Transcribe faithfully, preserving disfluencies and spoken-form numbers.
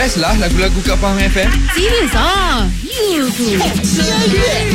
best lah lagu-lagu kat Faham F M. Serius ah? You tu. Serius.